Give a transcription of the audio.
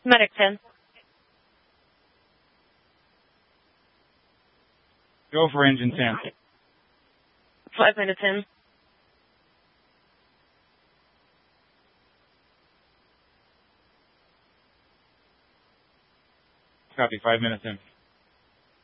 Medic 10. Go for engine 10. 5 minutes in. Copy, 5 minutes in.